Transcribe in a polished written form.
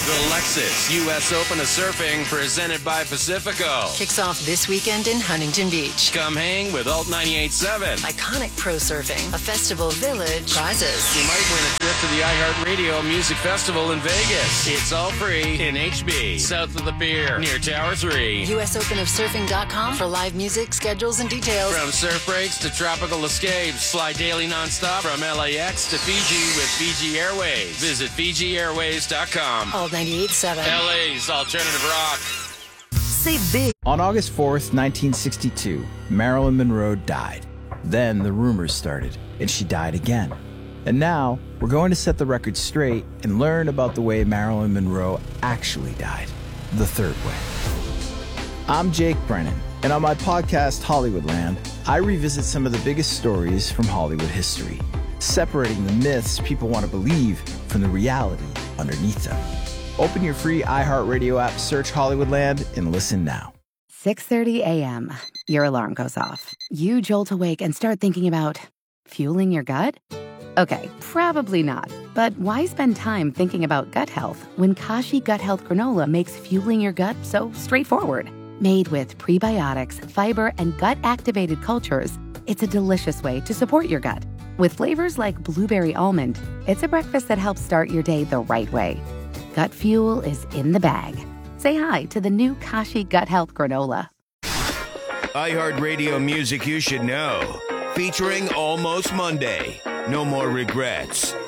The Lexus U.S. Open of Surfing, presented by Pacifico. Kicks off this weekend in Huntington Beach. Come hang with Alt 98.7. Iconic Pro Surfing, a festival village, prizes. You might win a trip to the iHeartRadio Music Festival in Vegas. It's all free in HB, south of the pier, near Tower 3. USOpenofSurfing.com for live music, schedules, and details. From surf breaks to tropical escapes, fly daily nonstop from LAX to Fiji with Fiji Airways. Visit FijiAirways.com. Alt 98.7. LA's alternative rock. Say big. On August 4th, 1962, Marilyn Monroe died. Then the rumors started, and she died again. And now, we're going to set the record straight and learn about the way Marilyn Monroe actually died. The third way. I'm Jake Brennan, and on my podcast, Hollywoodland, I revisit some of the biggest stories from Hollywood history, separating the myths people want to believe from the reality underneath them. Open your free iHeartRadio app, search Hollywoodland, and listen now. 6:30 a.m. Your alarm goes off. You jolt awake and start thinking about fueling your gut? Okay, probably not. But why spend time thinking about gut health when Kashi Gut Health Granola makes fueling your gut so straightforward? Made with prebiotics, fiber, and gut-activated cultures, it's a delicious way to support your gut. With flavors like blueberry almond, it's a breakfast that helps start your day the right way. Gut fuel is in the bag. Say hi to the new Kashi Gut Health Granola. iHeartRadio Music You Should Know. Featuring Almost Monday. No More Regrets.